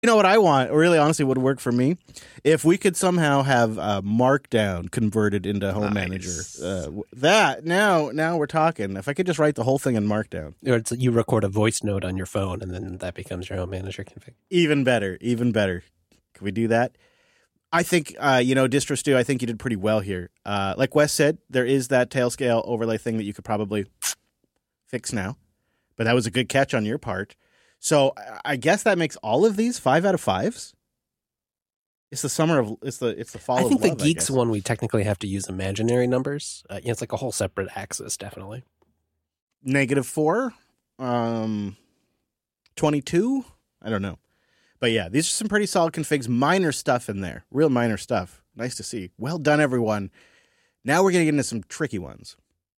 You know what I want, really honestly would work for me? If we could somehow have Markdown converted into Home Manager. Now we're talking. If I could just write the whole thing in Markdown. Or you record a voice note on your phone, and then that becomes your Home Manager config. Even better. Can we do that? I think, Distro Stew, I think you did pretty well here. Like Wes said, there is that Tailscale overlay thing that you could probably fix now. But that was a good catch on your part. So I guess that makes all of these 5 out of 5s. It's the summer of it's the fall of love. I think the Geeks one we technically have to use imaginary numbers. It's like a whole separate axis, definitely. -4, 22. I don't know, but yeah, these are some pretty solid configs. Minor stuff in there, real minor stuff. Nice to see. Well done, everyone. Now we're gonna get into some tricky ones.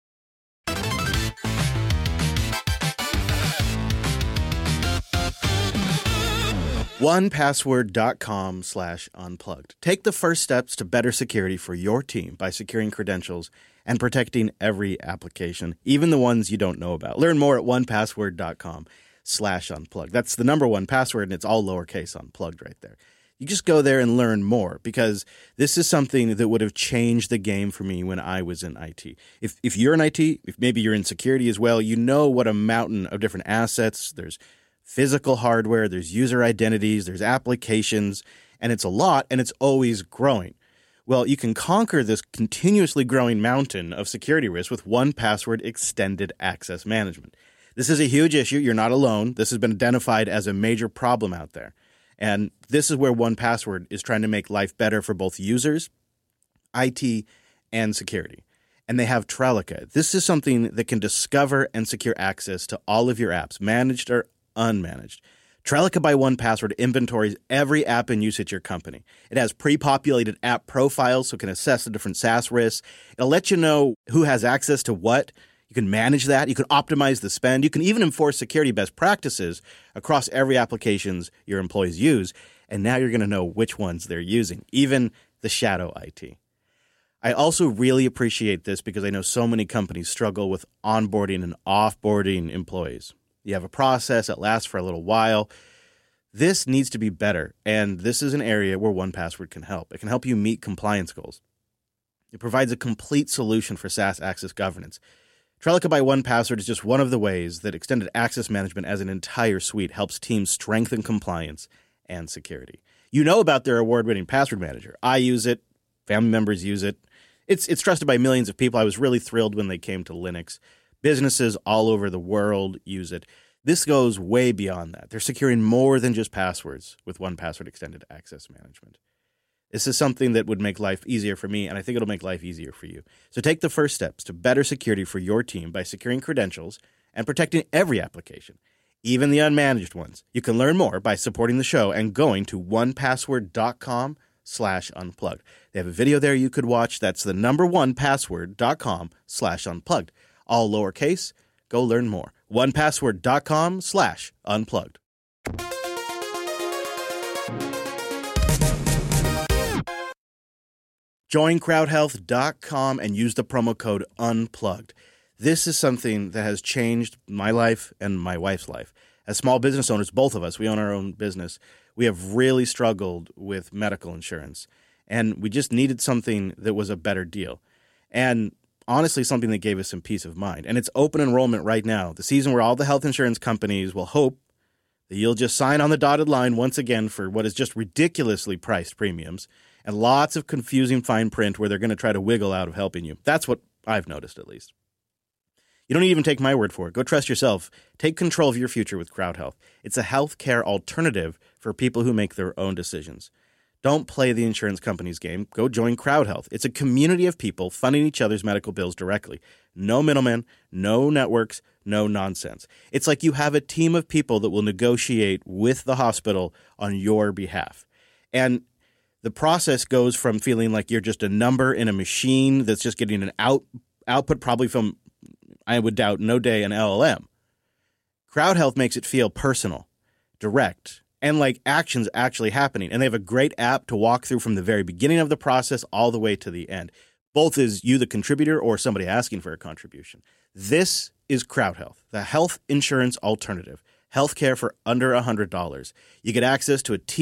1Password.com/unplugged. Take the first steps to better security for your team by securing credentials and protecting every application, even the ones you don't know about. Learn more at 1Password.com/unplugged. That's the number 1 password, and it's all lowercase unplugged right there. You just go there and learn more, because this is something that would have changed the game for me when I was in IT. If you're in IT, if maybe you're in security as well, you know what a mountain of different assets. There's physical hardware, there's user identities, there's applications, and it's a lot, and it's always growing. Well, you can conquer this continuously growing mountain of security risk with 1Password Extended Access Management. This is a huge issue. You're not alone. This has been identified as a major problem out there. And this is where 1Password is trying to make life better for both users, IT, and security. And they have Trellica. This is something that can discover and secure access to all of your apps, managed or unmanaged. Trellica by 1Password inventories every app in use at your company. It has pre-populated app profiles so it can assess the different SaaS risks. It'll let you know who has access to what. You can manage that. You can optimize the spend. You can even enforce security best practices across every applications your employees use. And now you're going to know which ones they're using, even the shadow IT. I also really appreciate this because I know so many companies struggle with onboarding and offboarding employees. You have a process that lasts for a little while. This needs to be better, and this is an area where 1Password can help. It can help you meet compliance goals. It provides a complete solution for SaaS access governance. Trellica by 1Password is just one of the ways that extended access management as an entire suite helps teams strengthen compliance and security. You know about their award-winning password manager. I use it. Family members use it. It's trusted by millions of people. I was really thrilled when they came to Linux. Businesses all over the world use it. This goes way beyond that. They're securing more than just passwords with 1Password Extended Access Management. This is something that would make life easier for me, and I think it'll make life easier for you. So take the first steps to better security for your team by securing credentials and protecting every application, even the unmanaged ones. You can learn more by supporting the show and going to 1Password.com/unplugged. They have a video there you could watch. That's the number 1Password.com/unplugged. All lowercase. Go learn more. 1Password.com/unplugged. Join crowdhealth.com and use the promo code UNPLUGGED. This is something that has changed my life and my wife's life. As small business owners, both of us, we own our own business. We have really struggled with medical insurance, and we just needed something that was a better deal. And honestly, something that gave us some peace of mind. And it's open enrollment right now, the season where all the health insurance companies will hope that you'll just sign on the dotted line once again for what is just ridiculously priced premiums and lots of confusing fine print where they're going to try to wiggle out of helping you. That's what I've noticed, at least. You don't even take my word for it. Go trust yourself. Take control of your future with CrowdHealth. It's a healthcare alternative for people who make their own decisions. Don't play the insurance company's game. Go join CrowdHealth. It's a community of people funding each other's medical bills directly. No middlemen, no networks, no nonsense. It's like you have a team of people that will negotiate with the hospital on your behalf. And the process goes from feeling like you're just a number in a machine that's just getting an output probably from, I would doubt, no day an LLM. CrowdHealth makes it feel personal, direct, and like actions actually happening. And they have a great app to walk through from the very beginning of the process all the way to the end. Both as you, the contributor, or somebody asking for a contribution. This is CrowdHealth, the health insurance alternative. healthcare for under $100. You get access to a